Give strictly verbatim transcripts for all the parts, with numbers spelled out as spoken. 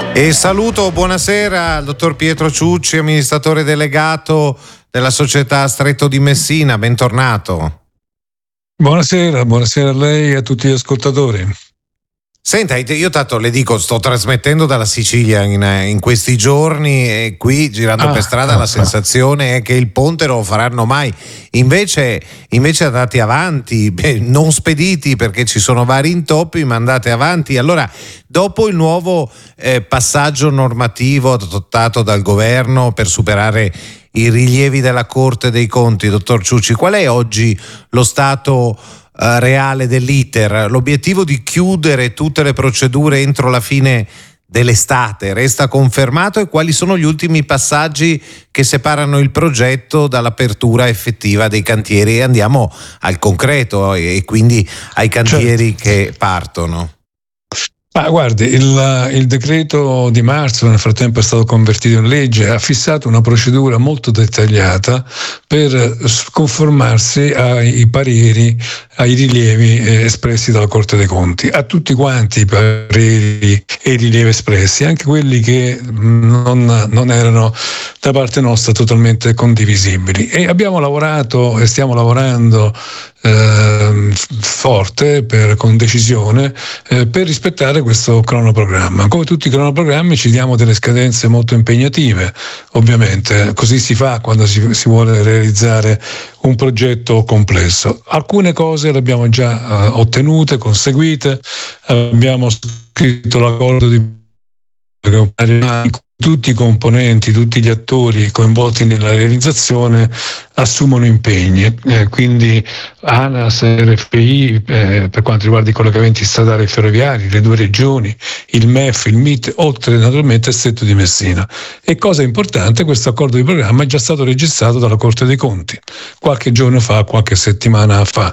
E saluto, buonasera, al dottor Pietro Ciucci, amministratore delegato della società Stretto di Messina, bentornato. Buonasera, buonasera a lei e a tutti gli ascoltatori. Senta, io tanto le dico, sto trasmettendo dalla Sicilia in, in questi giorni e qui girando ah, per strada ah, la sensazione è che il ponte non lo faranno mai, invece, invece andate avanti, beh, non spediti perché ci sono vari intoppi, ma andate avanti. Allora, dopo il nuovo eh, passaggio normativo adottato dal governo per superare i rilievi della Corte dei Conti, dottor Ciucci, qual è oggi lo stato reale dell'iter? L'obiettivo di chiudere tutte le procedure entro la fine dell'estate resta confermato, e quali sono gli ultimi passaggi che separano il progetto dall'apertura effettiva dei cantieri? E andiamo al concreto e quindi ai cantieri certo. che partono. Ah, guardi, il, il decreto di marzo nel frattempo è stato convertito in legge, ha fissato una procedura molto dettagliata per conformarsi ai pareri, ai rilievi eh, espressi dalla Corte dei Conti, a tutti quanti i pareri e i rilievi espressi, anche quelli che non, non erano da parte nostra totalmente condivisibili. E abbiamo lavorato e stiamo lavorando eh, forte, per, con decisione, eh, per rispettare questo cronoprogramma. Come tutti i cronoprogrammi ci diamo delle scadenze molto impegnative, ovviamente, così si fa quando si, si vuole realizzare un progetto complesso. Alcune cose le abbiamo già uh, ottenute, conseguite, abbiamo scritto l'accordo di tutti i componenti, tutti gli attori coinvolti nella realizzazione assumono impegni, eh, quindi ANAS, R F I eh, per quanto riguarda i collegamenti stradali e ferroviari, le due regioni, il M E F, il M I T, oltre naturalmente al Stretto di Messina. E cosa importante, questo accordo di programma è già stato registrato dalla Corte dei Conti qualche giorno fa, qualche settimana fa.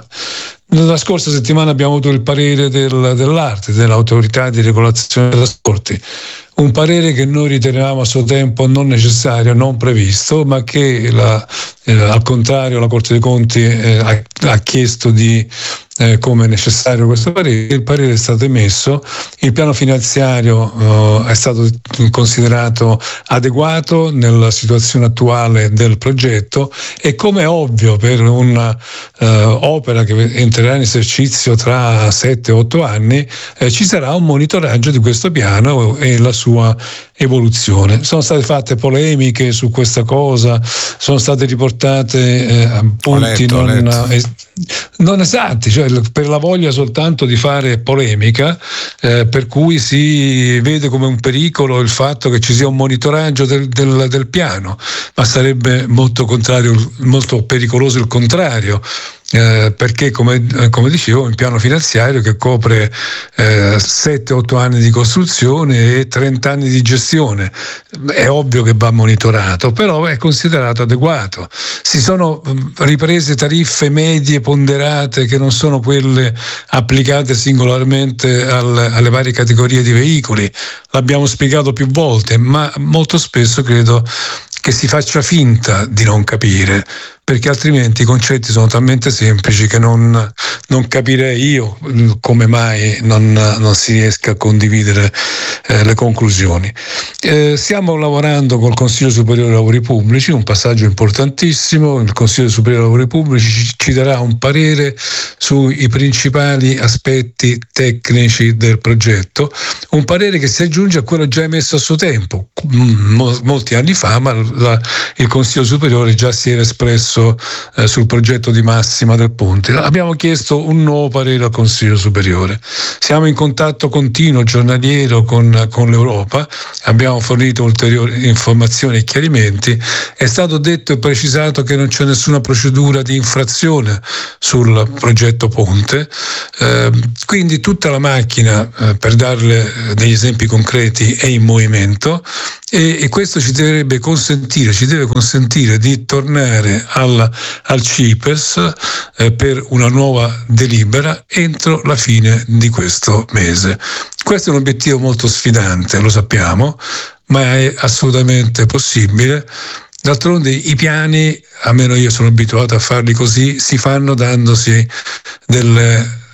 La scorsa settimana abbiamo avuto il parere del, dell'Arte, dell'autorità di regolazione dei trasporti, un parere che noi ritenevamo a suo tempo non necessario, non previsto, ma che la, eh, al contrario la Corte dei Conti eh, ha, ha chiesto di eh, come necessario questo parere. Il parere è stato emesso, il piano finanziario eh, è stato considerato adeguato nella situazione attuale del progetto, e come è ovvio per una eh, opera che entrerà in esercizio tra sette otto anni, eh, ci sarà un monitoraggio di questo piano e la sua evoluzione. Sono state fatte polemiche su questa cosa, sono state riportate eh, punti letto, non, eh, non esatti, cioè per la voglia soltanto di fare polemica, eh, per cui si vede come un pericolo il fatto che ci sia un monitoraggio del, del, del piano, ma sarebbe molto contrario, molto pericoloso il contrario. Eh, perché come, come dicevo, un piano finanziario che copre eh, sette otto anni di costruzione e trenta anni di gestione, è ovvio che va monitorato, però è considerato adeguato. Si sono riprese tariffe medie ponderate che non sono quelle applicate singolarmente al, alle varie categorie di veicoli, l'abbiamo spiegato più volte, ma molto spesso credo che si faccia finta di non capire, perché altrimenti i concetti sono talmente semplici che non, non capirei io come mai non, non si riesca a condividere eh, le conclusioni. Eh, stiamo lavorando col Consiglio Superiore dei Lavori Pubblici, un passaggio importantissimo. Il Consiglio Superiore dei Lavori Pubblici ci, ci darà un parere sui principali aspetti tecnici del progetto, un parere che si aggiunge a quello già emesso a suo tempo, m- molti anni fa, ma la, il Consiglio Superiore già si era espresso eh, sul progetto di massima del ponte. Abbiamo chiesto un nuovo parere al Consiglio Superiore. Siamo in contatto continuo, giornaliero con, con l'Europa, abbiamo fornito ulteriori informazioni e chiarimenti. È stato detto e precisato che non c'è nessuna procedura di infrazione sul progetto ponte, eh, quindi tutta la macchina, eh, per darle degli esempi concreti, è in movimento, e, e questo ci dovrebbe consentire, ci deve consentire di tornare al, al C I P E S eh, per una nuova delibera entro la fine di questo mese. Questo è un obiettivo molto sfidante, lo sappiamo, ma è assolutamente possibile. D'altronde i piani, almeno io sono abituato a farli così, si fanno dandosi delle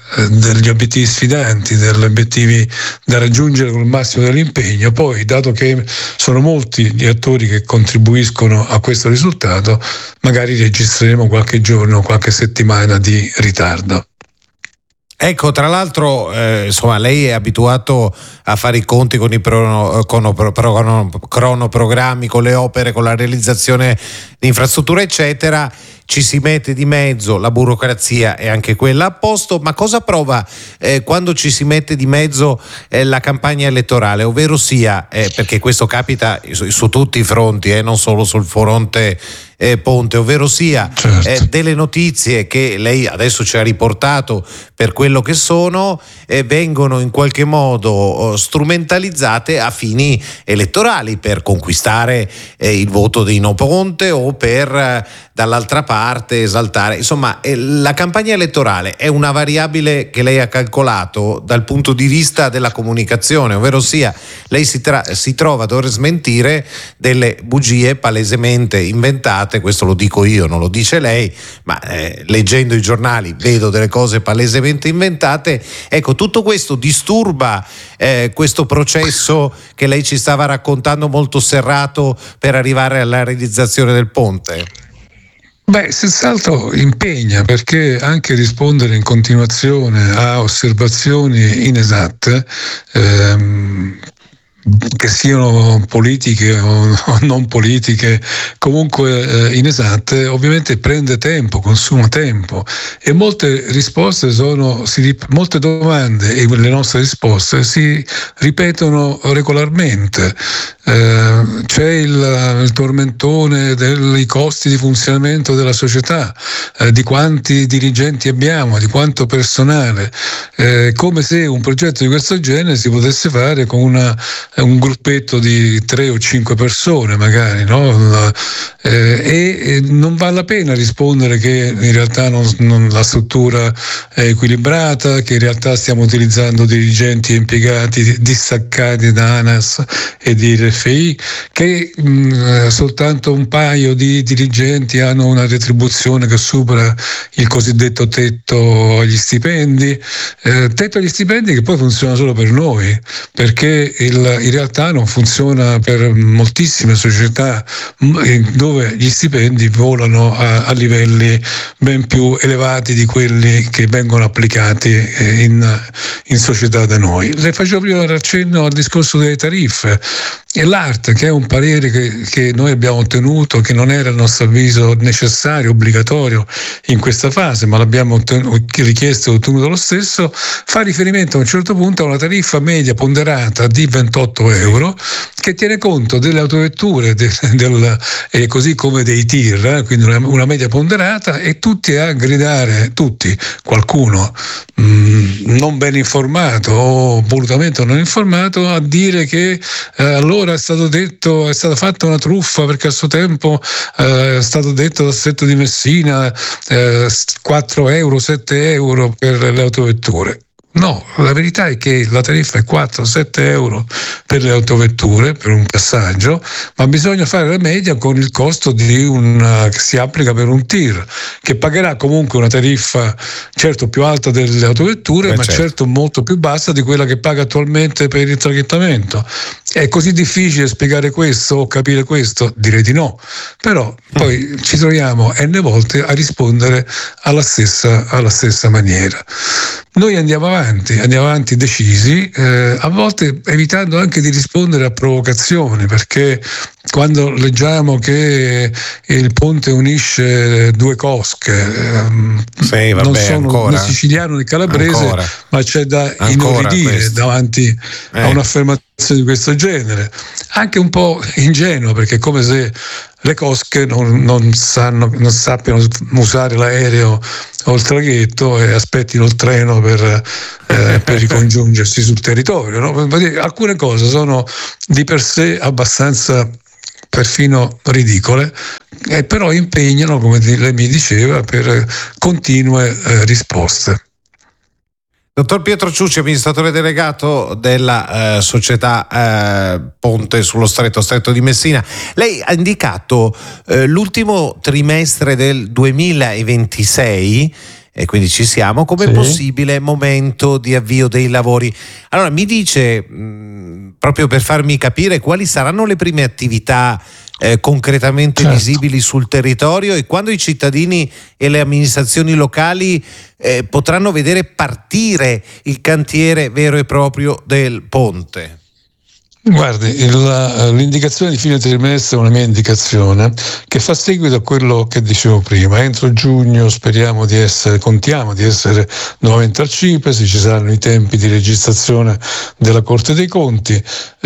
eh, degli obiettivi sfidanti, degli obiettivi da raggiungere con il massimo dell'impegno. Poi, dato che sono molti gli attori che contribuiscono a questo risultato, magari registreremo qualche giorno, qualche settimana di ritardo. Ecco, tra l'altro, eh, insomma, lei è abituato a fare i conti con i prono, con, pro, pro, cronoprogrammi, con le opere, con la realizzazione di infrastrutture, eccetera. Ci si mette di mezzo la burocrazia e anche quella a posto, ma cosa prova eh, quando ci si mette di mezzo eh, la campagna elettorale, ovvero sia, eh, perché questo capita su, su tutti i fronti, eh, non solo sul fronte eh, Ponte, ovvero sia certo. eh, delle notizie che lei adesso ci ha riportato per quello che sono, eh, vengono in qualche modo oh, strumentalizzate a fini elettorali per conquistare eh, il voto di no Ponte o per eh, dall'altra parte esaltare, insomma eh, la campagna elettorale è una variabile che lei ha calcolato dal punto di vista della comunicazione, ovvero sia lei si, tra- si trova a dover smentire delle bugie palesemente inventate, questo lo dico io, non lo dice lei, ma eh, leggendo i giornali vedo delle cose palesemente inventate. Ecco, tutto questo disturba eh, questo processo che lei ci stava raccontando molto serrato per arrivare alla realizzazione del ponte? Beh, senz'altro impegna, perché anche rispondere in continuazione a osservazioni inesatte, ehm, che siano politiche o non politiche, comunque eh, inesatte, ovviamente prende tempo, consuma tempo, e molte risposte sono, si, molte domande e le nostre risposte si ripetono regolarmente. Eh, c'è il, il tormentone dei costi di funzionamento della società, eh, di quanti dirigenti abbiamo, di quanto personale, eh, come se un progetto di questo genere si potesse fare con una un gruppetto di tre o cinque persone magari, no? Eh, e, e non vale la pena rispondere che in realtà non, non, la struttura è equilibrata, che in realtà stiamo utilizzando dirigenti e impiegati distaccati da ANAS e di R F I, che mh, soltanto un paio di dirigenti hanno una retribuzione che supera il cosiddetto tetto agli stipendi, eh, tetto agli stipendi che poi funziona solo per noi, perché il in realtà non funziona per moltissime società dove gli stipendi volano a, a livelli ben più elevati di quelli che vengono applicati in, in società da noi. Le facevo prima accenno al discorso delle tariffe. E l'A R T, che è un parere che, che noi abbiamo ottenuto, che non era a nostro avviso necessario, obbligatorio in questa fase, ma l'abbiamo ottenuto, richiesto e ottenuto lo stesso, fa riferimento a un certo punto a una tariffa media ponderata di ventotto euro, che tiene conto delle autovetture, de, del, eh, così come dei tir, eh, quindi una, una media ponderata, e tutti a gridare, tutti, qualcuno mh, non ben informato o volutamente non informato, a dire che eh, allora è stato detto, è stata fatta una truffa perché a suo tempo eh, è stato detto dal Stretto di Messina eh, quattro euro, sette euro per le autovetture. No, la verità è che la tariffa è quattro sette euro per le autovetture, per un passaggio, ma bisogna fare la media con il costo di un, che si applica per un tir, che pagherà comunque una tariffa certo più alta delle autovetture, Beh, ma certo. certo molto più bassa di quella che paga attualmente per il traghettamento. È così difficile spiegare questo o capire questo? Direi di no, però poi ci troviamo n volte a rispondere alla stessa, alla stessa maniera. Noi andiamo avanti, andiamo avanti decisi, eh, a volte evitando anche di rispondere a provocazioni, perché quando leggiamo che il ponte unisce due cosche, ehm, sì, vabbè, non sono ancora, né siciliano né calabrese, ancora, ma c'è da inorridire davanti eh. a un'affermazione di questo genere, anche un po' ingenuo, perché è come se le cosche non, non, sanno, non sappiano usare l'aereo o il traghetto e aspettino il treno per, eh, per ricongiungersi sul territorio, no? Alcune cose sono di per sé abbastanza perfino ridicole, eh, però impegnano, come lei mi diceva, per continue eh, risposte. Dottor Pietro Ciucci, amministratore delegato della eh, società eh, Ponte sullo Stretto, Stretto di Messina. Lei ha indicato eh, l'ultimo trimestre del duemilaventisei e quindi ci siamo, come sì. possibile momento di avvio dei lavori. Allora mi dice, mh, proprio per farmi capire, quali saranno le prime attività eh, concretamente certo. visibili sul territorio, e quando i cittadini e le amministrazioni locali eh, potranno vedere partire il cantiere vero e proprio del ponte. Guardi, la, l'indicazione di fine trimestre è una mia indicazione che fa seguito a quello che dicevo prima. Entro giugno speriamo di essere, contiamo di essere nuovamente al CIPES, ci saranno i tempi di registrazione della Corte dei Conti,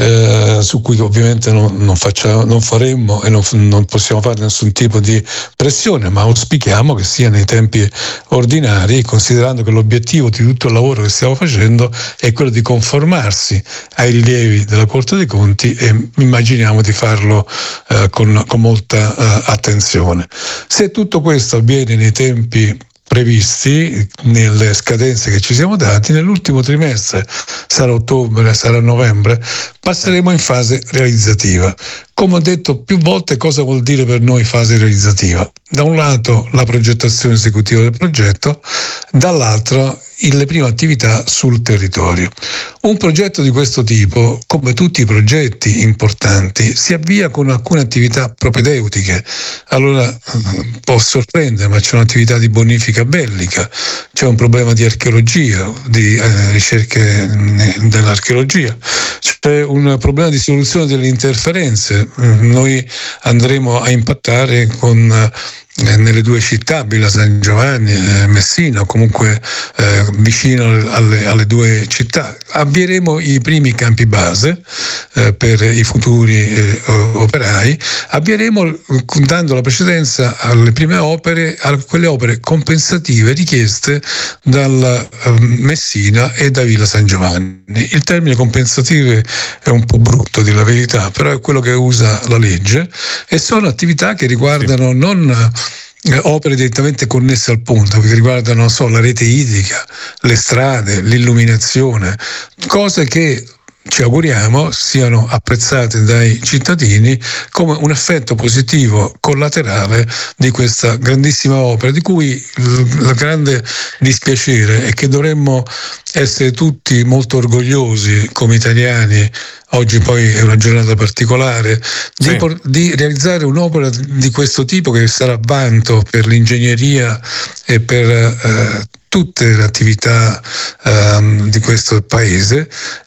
eh, su cui ovviamente non, non, facciamo, non faremmo e non, non possiamo fare nessun tipo di pressione, ma auspichiamo che sia nei tempi ordinari, considerando che l'obiettivo di tutto il lavoro che stiamo facendo è quello di conformarsi ai rilievi della Corte dei Conti, e immaginiamo di farlo eh, con, con molta eh, attenzione. Se tutto questo avviene nei tempi previsti, nelle scadenze che ci siamo dati, nell'ultimo trimestre, sarà ottobre, sarà novembre, passeremo in fase realizzativa. Come ho detto più volte, cosa vuol dire per noi fase realizzativa? Da un lato la progettazione esecutiva del progetto, dall'altro le prime attività sul territorio. Un progetto di questo tipo, come tutti i progetti importanti, si avvia con alcune attività propedeutiche. Allora può sorprendere, ma c'è un'attività di bonifica bellica, c'è un problema di archeologia, di eh, ricerche dell'archeologia, c'è un problema di soluzione delle interferenze. Noi andremo a impattare con nelle due città, Villa San Giovanni e Messina, o comunque eh, vicino alle, alle due città. Avvieremo i primi campi base eh, per i futuri eh, operai, avvieremo dando la precedenza alle prime opere, a quelle opere compensative richieste dalla eh, Messina e da Villa San Giovanni. Il termine compensative è un po' brutto, di la verità, però è quello che usa la legge, e sono attività che riguardano non opere direttamente connesse al ponte, che riguardano, non so, la rete idrica, le strade, l'illuminazione, cose che ci auguriamo siano apprezzate dai cittadini come un effetto positivo collaterale di questa grandissima opera, di cui il grande dispiacere è che dovremmo essere tutti molto orgogliosi come italiani. Oggi poi è una giornata particolare, di, sì. di realizzare un'opera di questo tipo, che sarà vanto per l'ingegneria e per eh, tutte le attività um, di questo paese,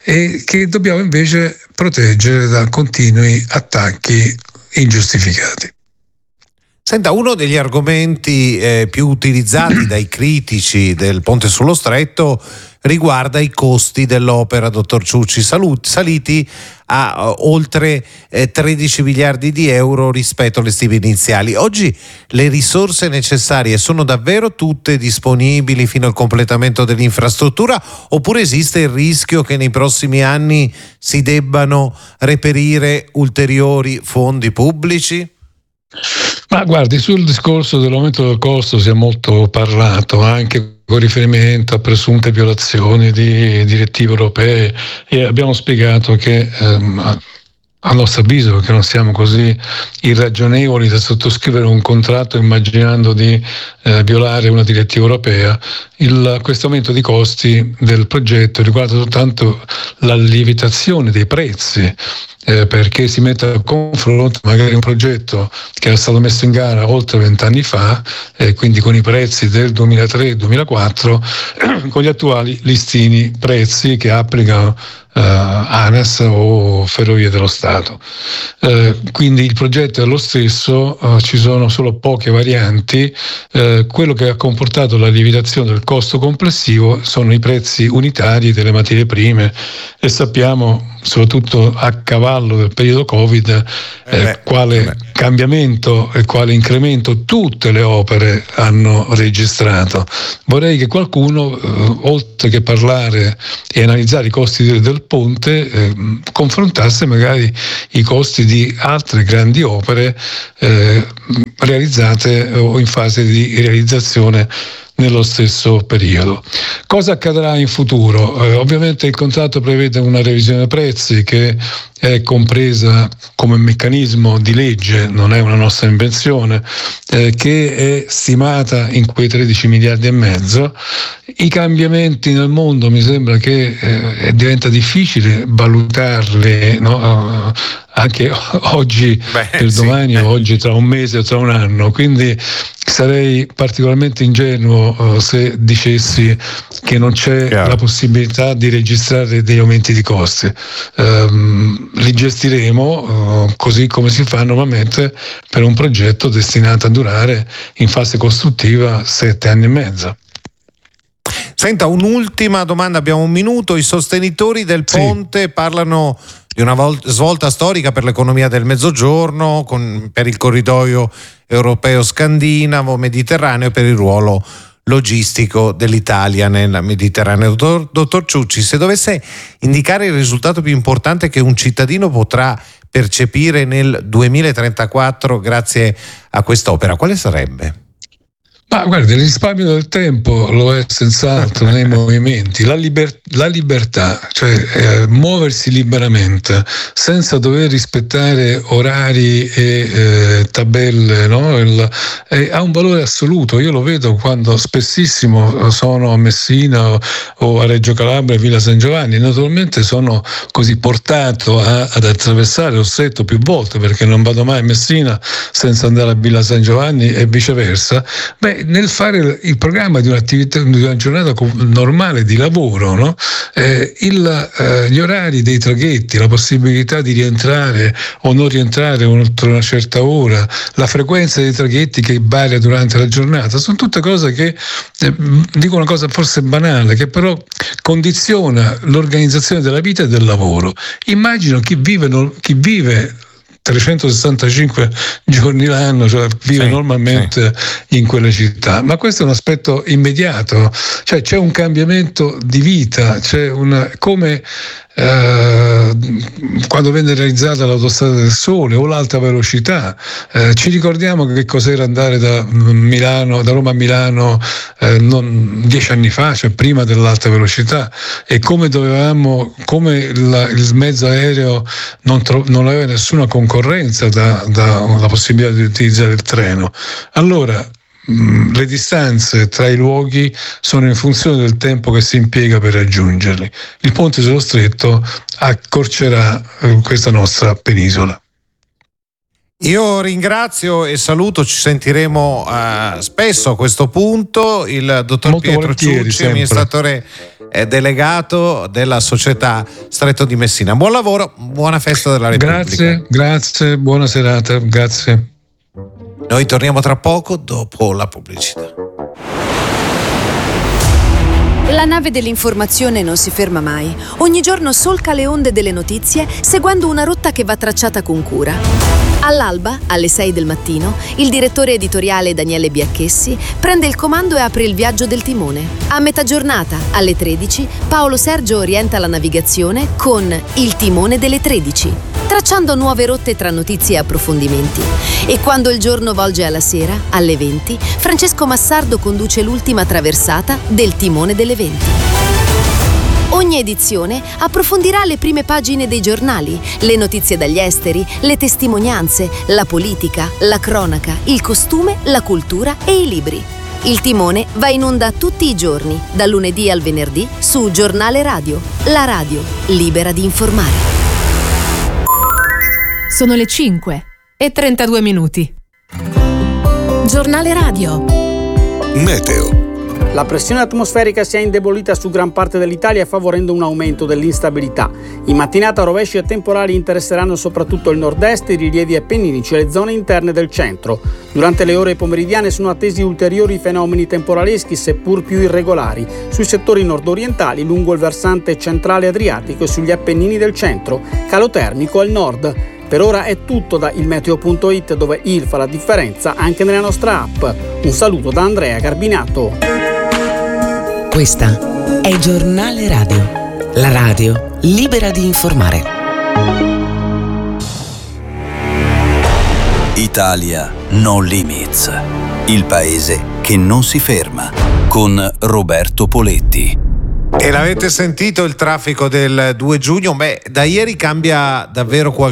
e che dobbiamo invece proteggere da continui attacchi ingiustificati. Senta, uno degli argomenti eh, più utilizzati dai critici del Ponte sullo Stretto riguarda i costi dell'opera, dottor Ciucci, salut, saliti a uh, oltre eh, tredici miliardi di euro rispetto alle stime iniziali. Oggi le risorse necessarie sono davvero tutte disponibili fino al completamento dell'infrastruttura, oppure esiste il rischio che nei prossimi anni si debbano reperire ulteriori fondi pubblici? Ma guardi, sul discorso dell'aumento del costo si è molto parlato, anche con riferimento a presunte violazioni di direttive europee, e abbiamo spiegato che ehm, a nostro avviso, che non siamo così irragionevoli da sottoscrivere un contratto immaginando di eh, violare una direttiva europea, il, questo aumento di costi del progetto riguarda soltanto la lievitazione dei prezzi, eh, perché si mette a confronto magari un progetto che era stato messo in gara oltre vent'anni fa, eh, quindi con i prezzi del duemilatré duemilaquattro, con gli attuali listini prezzi che applicano Uh, ANAS o Ferrovie dello Stato. Uh, quindi il progetto è lo stesso, uh, ci sono solo poche varianti. Uh, quello che ha comportato la lievitazione del costo complessivo sono i prezzi unitari delle materie prime, e sappiamo, soprattutto a cavallo del periodo Covid, eh, eh, quale eh. cambiamento e quale incremento tutte le opere hanno registrato. Vorrei che qualcuno, uh, oltre che parlare e analizzare i costi del, del ponte, eh, confrontasse magari i costi di altre grandi opere eh, realizzate o in fase di realizzazione nello stesso periodo. Cosa accadrà in futuro? Eh, ovviamente il contratto prevede una revisione prezzi che è compresa come meccanismo di legge, non è una nostra invenzione, eh, che è stimata in quei tredici miliardi e mezzo. I cambiamenti nel mondo mi sembra che eh, diventa difficile valutarli, no? Anche oggi Beh, per sì. domani o oggi tra un mese o tra un anno, quindi sarei particolarmente ingenuo uh, se dicessi che non c'è Chiaro. la possibilità di registrare degli aumenti di costi. Um, li gestiremo uh, così come si fa normalmente per un progetto destinato a durare in fase costruttiva sette anni e mezzo. Senta, un'ultima domanda, abbiamo un minuto. I sostenitori del ponte sì. parlano di una vol- svolta storica per l'economia del Mezzogiorno, con, per il corridoio europeo scandinavo mediterraneo e per il ruolo logistico dell'Italia nel Mediterraneo. Dottor, dottor Ciucci, se dovesse indicare il risultato più importante che un cittadino potrà percepire nel duemilatrentaquattro grazie a quest'opera, quale sarebbe? Ma guardi, il risparmio del tempo lo è senz'altro nei movimenti, la, liber- la libertà, cioè eh, muoversi liberamente senza dover rispettare orari e eh, tabelle, no? Il, eh, ha un valore assoluto. Io lo vedo quando spessissimo sono a Messina o, o a Reggio Calabria, Villa San Giovanni. Naturalmente sono così portato a, ad attraversare Osseto più volte, perché non vado mai a Messina senza andare a Villa San Giovanni e viceversa. Beh, nel fare il programma di un'attività, di una giornata normale di lavoro, no? eh, il, eh, gli orari dei traghetti, la possibilità di rientrare o non rientrare oltre una certa ora, la frequenza dei traghetti che varia durante la giornata, sono tutte cose che, eh, dico una cosa forse banale, che però condiziona l'organizzazione della vita e del lavoro. Immagino chi vive, chi vive trecentosessantacinque giorni l'anno, cioè vive sì, normalmente sì. in quelle città, ma questo è un aspetto immediato, cioè c'è un cambiamento di vita, c'è una, come eh, quando venne realizzata l'autostrada del Sole o l'alta velocità, eh, ci ricordiamo che cos'era andare da Milano, da Roma a Milano eh, non, dieci anni fa, cioè prima dell'alta velocità, e come dovevamo, come la, il mezzo aereo non, tro- non aveva nessuna concorrenza da, da la possibilità di utilizzare il treno. Allora le distanze tra i luoghi sono in funzione del tempo che si impiega per raggiungerli. Il ponte sullo stretto accorcerà questa nostra penisola. Io ringrazio e saluto, ci sentiremo uh, spesso a questo punto. Il dottor Molto Pietro Ciucci, amministratore eh, delegato della società Stretto di Messina. Buon lavoro, buona festa della Repubblica. Grazie, grazie, buona serata, grazie. Noi torniamo tra poco dopo la pubblicità. La nave dell'informazione non si ferma mai. Ogni giorno solca le onde delle notizie seguendo una rotta che va tracciata con cura. All'alba, alle sei del mattino, il direttore editoriale Daniele Biacchessi prende il comando e apre il viaggio del timone. A metà giornata, alle tredici, Paolo Sergio orienta la navigazione con Il timone delle tredici, tracciando nuove rotte tra notizie e approfondimenti. E quando il giorno volge alla sera, alle venti, Francesco Massardo conduce l'ultima traversata del timone delle venti. Ogni edizione approfondirà le prime pagine dei giornali, le notizie dagli esteri, le testimonianze, la politica, la cronaca, il costume, la cultura e i libri. Il timone va in onda tutti i giorni, dal lunedì al venerdì, su Giornale Radio, la radio libera di informare. Sono le cinque e trentadue minuti. Giornale Radio. Meteo. La pressione atmosferica si è indebolita su gran parte dell'Italia, favorendo un aumento dell'instabilità. In mattinata rovesci e temporali interesseranno soprattutto il nord-est, i rilievi appenninici e le zone interne del centro. Durante le ore pomeridiane sono attesi ulteriori fenomeni temporaleschi, seppur più irregolari, sui settori nord-orientali, lungo il versante centrale adriatico e sugli Appennini del centro, calo termico al nord. Per ora è tutto da ilmeteo punto it, dove il fa la differenza anche nella nostra app. Un saluto da Andrea Garbinato. Questa è Giornale Radio, la radio libera di informare. Italia No Limits, il paese che non si ferma. con Roberto Poletti. E l'avete sentito il traffico del due giugno? Beh, da ieri cambia davvero qualcosa.